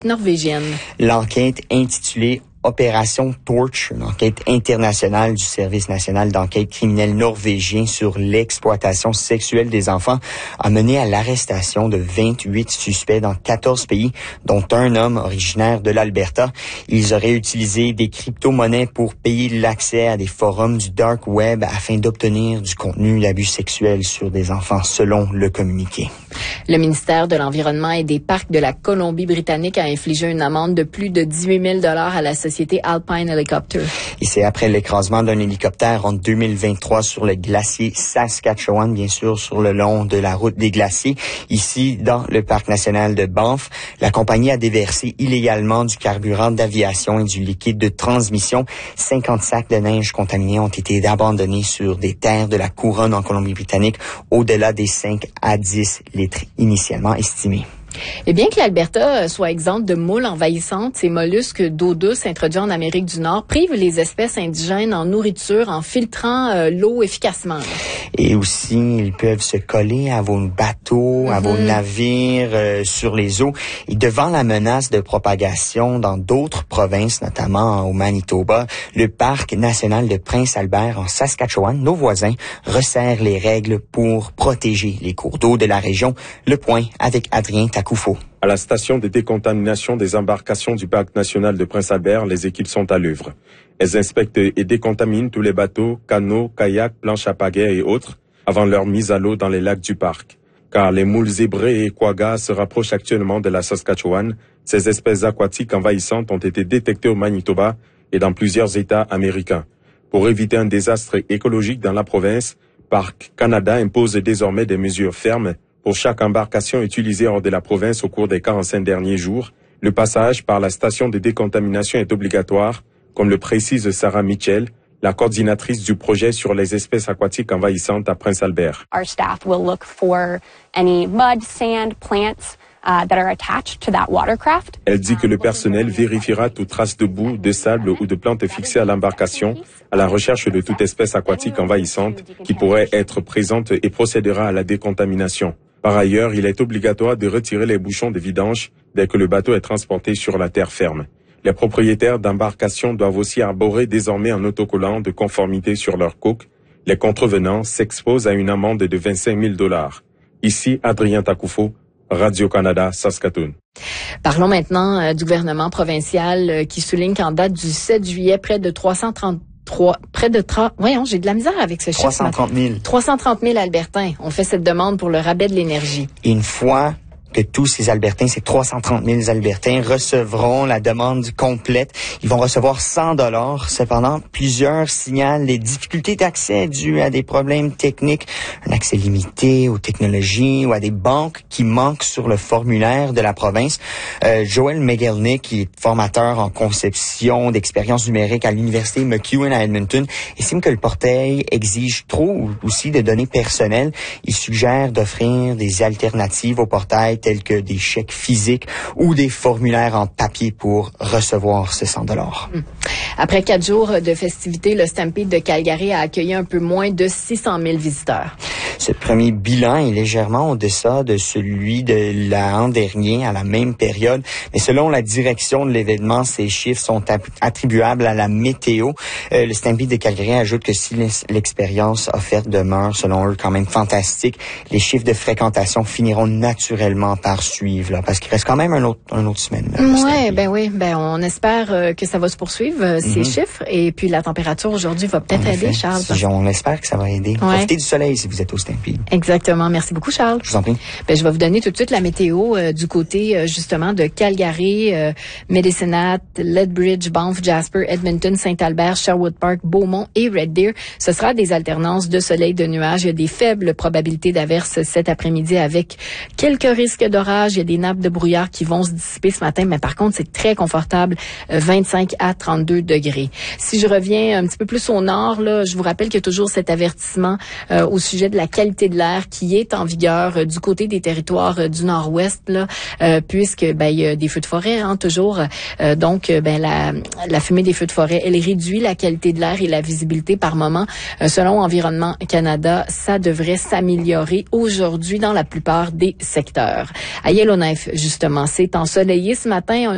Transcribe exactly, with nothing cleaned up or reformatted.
norvégienne. L'enquête intitulée Opération Torch, une enquête internationale du Service national d'enquête criminelle norvégien sur l'exploitation sexuelle des enfants, a mené à l'arrestation de vingt-huit suspects dans quatorze pays, dont un homme originaire de l'Alberta. Ils auraient utilisé des crypto-monnaies pour payer l'accès à des forums du dark web afin d'obtenir du contenu d'abus sexuels sur des enfants, selon le communiqué. Le ministère de l'Environnement et des Parcs de la Colombie-Britannique a infligé une amende de plus de dix-huit mille dollars à la société Alpine Helicopter. Et c'est après l'écrasement d'un hélicoptère en deux mille vingt-trois sur le glacier Saskatchewan, bien sûr, sur le long de la route des glaciers. Ici, dans le parc national de Banff, la compagnie a déversé illégalement du carburant d'aviation et du liquide de transmission. cinquante sacs de neige contaminés ont été abandonnés sur des terres de la couronne en Colombie-Britannique, au-delà des cinq à dix litres initialement estimés. Et bien que l'Alberta soit exempte de moules envahissantes, ces mollusques d'eau douce introduits en Amérique du Nord privent les espèces indigènes en nourriture en filtrant euh, l'eau efficacement. Là. Et aussi, ils peuvent se coller à vos bateaux, mm-hmm. à vos navires, euh, sur les eaux. Et devant la menace de propagation dans d'autres provinces, notamment au Manitoba, le parc national de Prince-Albert en Saskatchewan, nos voisins, resserrent les règles pour protéger les cours d'eau de la région. Le point avec Adrien Takoufo. À la station de décontamination des embarcations du parc national de Prince-Albert, les équipes sont à l'œuvre. Elles inspectent et décontaminent tous les bateaux, canots, kayaks, planches à pagaie et autres avant leur mise à l'eau dans les lacs du parc. Car les moules zébrés et quaggas se rapprochent actuellement de la Saskatchewan. Ces espèces aquatiques envahissantes ont été détectées au Manitoba et dans plusieurs États américains. Pour éviter un désastre écologique dans la province, Parc Canada impose désormais des mesures fermes pour chaque embarcation utilisée hors de la province au cours des quarante-cinq derniers jours. Le passage par la station de décontamination est obligatoire, comme le précise Sarah Mitchell, la coordinatrice du projet sur les espèces aquatiques envahissantes à Prince-Albert. Our staff will look for any mud, sand, plants uh, that are attached to that watercraft. Elle dit que le personnel vérifiera toute trace de boue, de sable ou de plantes fixées à l'embarcation, à la recherche de toute espèce aquatique envahissante qui pourrait être présente et procédera à la décontamination. Par ailleurs, il est obligatoire de retirer les bouchons de vidange dès que le bateau est transporté sur la terre ferme. Les propriétaires d'embarcations doivent aussi arborer désormais un autocollant de conformité sur leur coque. Les contrevenants s'exposent à une amende de vingt-cinq mille dollars. Ici, Adrien Takoufo, Radio-Canada, Saskatoon. Parlons maintenant euh, du gouvernement provincial euh, qui souligne qu'en date du sept juillet, près de trois cent trente-trois, près de trente, voyons, j'ai de la misère avec ce chiffre. trois cent trente mille. trois cent trente mille Albertains ont fait cette demande pour le rabais de l'énergie. Une fois que tous ces Albertains, ces trois cent trente mille Albertains recevront la demande complète. Ils vont recevoir cent dollars. Cependant, plusieurs signalent les difficultés d'accès dues à des problèmes techniques, un accès limité aux technologies ou à des banques qui manquent sur le formulaire de la province. Euh, Joel McGelnick, qui est formateur en conception d'expériences numériques à l'Université McEwen à Edmonton, estime que le portail exige trop aussi de données personnelles. Il suggère d'offrir des alternatives au portail tels que des chèques physiques ou des formulaires en papier pour recevoir ces cent dollars. Après quatre jours de festivités, le Stampede de Calgary a accueilli un peu moins de six cent mille visiteurs. Ce premier bilan est légèrement au-deçà de celui de l'an dernier à la même période, mais selon la direction de l'événement, ces chiffres sont attribuables à la météo. Euh, le Stampede de Calgary ajoute que si l'expérience offerte demeure, selon eux, quand même fantastique, les chiffres de fréquentation finiront naturellement par suivre, là, parce qu'il reste quand même un autre, une autre semaine. Oui, ben oui, ben on espère euh, que ça va se poursuivre, euh, ces mm-hmm. chiffres, et puis la température aujourd'hui va peut-être en aider, effet, Charles. Si, on espère que ça va aider. Ouais. Profitez du soleil si vous êtes au Stampede. Exactement. Merci beaucoup, Charles. Je vous en prie. Ben, je vais vous donner tout de suite la météo euh, du côté, euh, justement, de Calgary, euh, Medicine Hat, Lethbridge, Banff, Jasper, Edmonton, Saint-Albert, Sherwood Park, Beaumont et Red Deer. Ce sera des alternances de soleil, de nuages. Il y a des faibles probabilités d'averses cet après-midi avec quelques risques d'orage. Il y a des nappes de brouillard qui vont se dissiper ce matin, mais par contre, c'est très confortable, euh, vingt-cinq à trente-deux degrés. Si je reviens un petit peu plus au nord, là, je vous rappelle qu'il y a toujours cet avertissement euh, au sujet de la qualité de l'air qui est en vigueur euh, du côté des territoires euh, du nord-ouest, là, euh, puisque ben il y a des feux de forêt, hein, toujours. Euh, donc, euh, ben la, la fumée des feux de forêt, elle réduit la qualité de l'air et la visibilité par moment. Euh, selon Environnement Canada, ça devrait s'améliorer aujourd'hui dans la plupart des secteurs. À Yellowknife, justement, c'est ensoleillé ce matin.